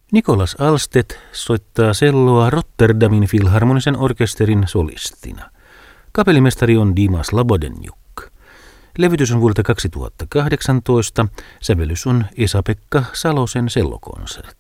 Nicolas Alstedt soittaa selloa Rotterdamin Filharmonisen orkesterin solistina. Kapellimestari on Dimas Labodenjuk. Levytys on vuodelta 2018. Sävellys on Esa-Pekka Salosen sellokonsertti.